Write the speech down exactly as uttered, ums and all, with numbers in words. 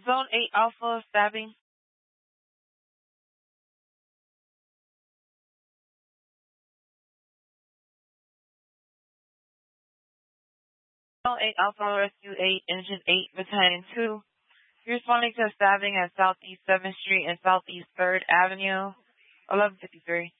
Zone eight Alpha stabbing. Zone eight Alpha Rescue eight, Engine eight, Battalion two. You're responding to a stabbing at Southeast seventh Street and Southeast third Avenue, eleven fifty-three.